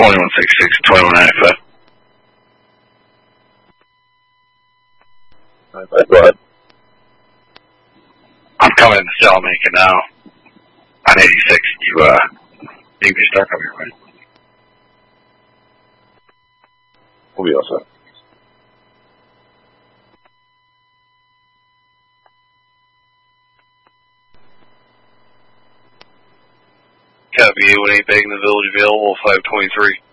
2166, 2195. Go ahead. I'm coming into Salamanca now. On 86, you can start up your way. We'll be all set. Copy 818 back in the village available, 523.